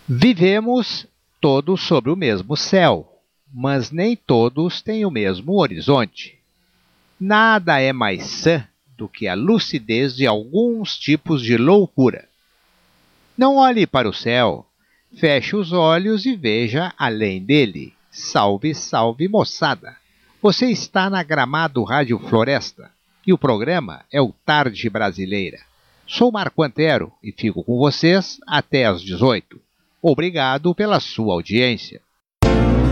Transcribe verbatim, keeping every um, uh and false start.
Vivemos todos sobre o mesmo céu, mas nem todos têm o mesmo horizonte. Nada é mais sã do que a lucidez de alguns tipos de loucura. Não olhe para o céu, feche os olhos e veja além dele. Salve, salve, moçada! Você está na Gramado Rádio Floresta e o programa é o Tarde Brasileira. Sou Marco Antero e fico com vocês até às dezoito. Obrigado pela sua audiência.